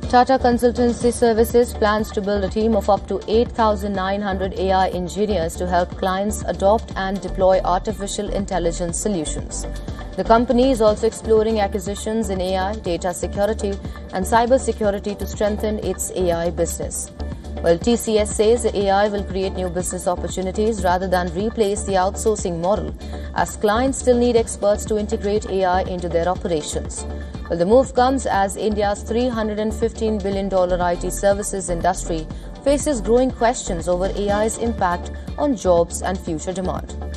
Tata Consultancy Services plans to build a team of up to 8,900 AI engineers to help clients adopt and deploy artificial intelligence solutions. The company is also exploring acquisitions in AI, data security and cyber security to strengthen its AI business. Well, TCS says AI will create new business opportunities rather than replace the outsourcing model, as clients still need experts to integrate AI into their operations. Well, the move comes as India's $315 billion IT services industry faces growing questions over AI's impact on jobs and future demand.